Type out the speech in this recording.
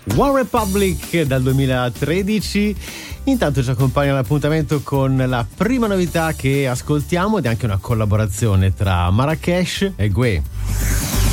One Republic dal 2013. Intanto ci accompagna l'appuntamento con la prima novità che ascoltiamo ed è anche una collaborazione tra Marrakesh e Gue.